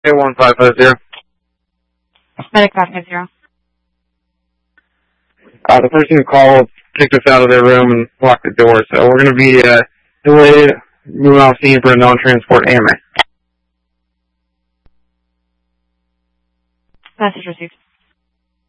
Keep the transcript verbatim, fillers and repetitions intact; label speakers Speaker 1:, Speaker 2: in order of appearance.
Speaker 1: one five five zero.
Speaker 2: Medic five five zero.
Speaker 1: Uh, the person who called kicked us out of their room and locked the door, so we're going to be uh, delayed, moving off scene for a non-transport A M A.
Speaker 2: Message received.